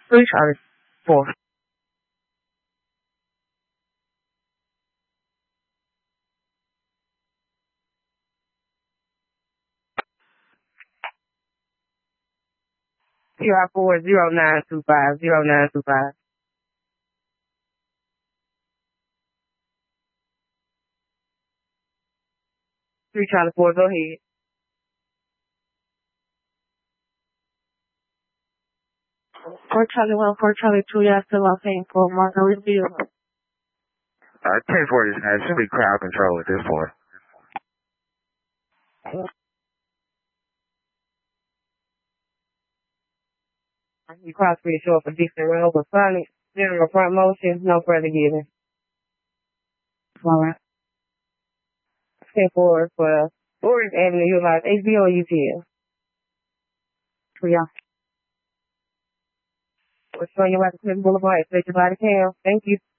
3 Charlie 4. PR4 0925 0925. 3 Charlie 4, go ahead. Four Charlie 1, 4 Charlie 2, y'all still on paying for Margaritaville. 1049, should be crowd control at this point. You cross pretty short for Dixon Road, but finally, general front motion, no further giving. All right. 10-4 for Orange Avenue, utilize HBO or UPS. For y'all. What's on your way to Clinton Boulevard? Expect your body cam. Thank you.